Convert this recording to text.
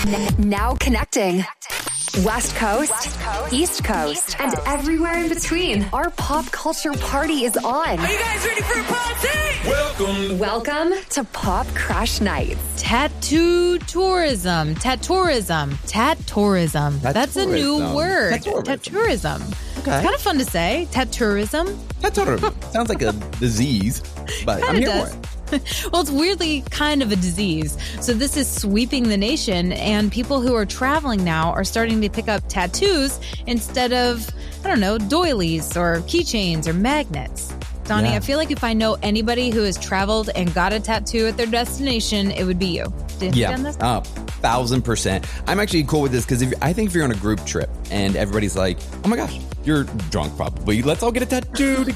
Now connecting. West Coast, East Coast, and everywhere in between. Our pop culture party is on. Are you guys ready for a party? Welcome to Pop Crush Nights. Tattoo tourism. Tat-tourism. Tat-tourism. That's a new word. Tat-tourism. Okay. It's kind of fun to say. Tat-tourism. Tat-tourism. Sounds like a disease, but I'm here for it. Well, it's weirdly kind of a disease. So this is sweeping the nation, and people who are traveling now are starting to pick up tattoos instead of, I don't know, doilies or keychains or magnets. Donnie, Yeah. I feel like if I know anybody who has traveled and got a tattoo at their destination, it would be you. Have you done this? 1,000%. I'm actually cool with this because I think if you're on a group trip and everybody's like, oh my gosh, you're drunk probably, let's all get a tattoo